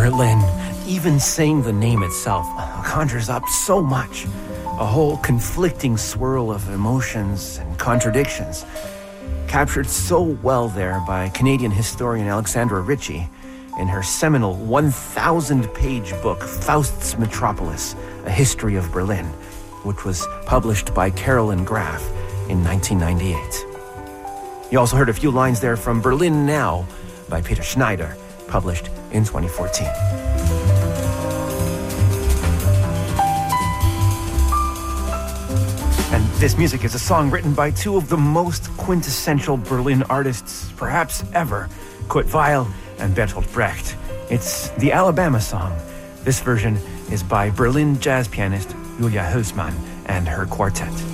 Berlin. Even saying the name itself conjures up so much. A whole conflicting swirl of emotions and contradictions. Captured so well there by Canadian historian Alexandra Ritchie in her seminal 1,000-page book, Faust's Metropolis, A History of Berlin, which was published by Carolyn Graff in 1998. You also heard a few lines there from Berlin Now by Peter Schneider, published in 2014. And this music is a song written by two of the most quintessential Berlin artists perhaps ever, Kurt Weill and Bertolt Brecht. It's the Alabama Song. This version is by Berlin jazz pianist Julia Hülsmann and her quartet.